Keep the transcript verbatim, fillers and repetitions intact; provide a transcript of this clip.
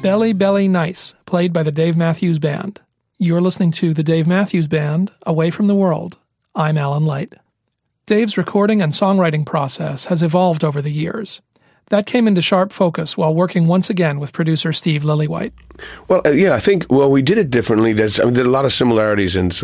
Belly Belly Nice, played by the Dave Matthews Band. You're listening to the Dave Matthews Band, Away from the World. I'm Alan Light. Dave's recording and songwriting process has evolved over the years. That came into sharp focus while working once again with producer Steve Lillywhite. Well, uh, yeah, I think, well, we did it differently. There's, I mean, there are a lot of similarities in